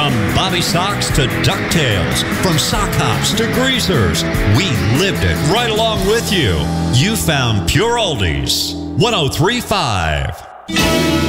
From Bobby Socks to DuckTales, from sock hops to greasers, we lived it right along with you. You found Pure Oldies, 103.5.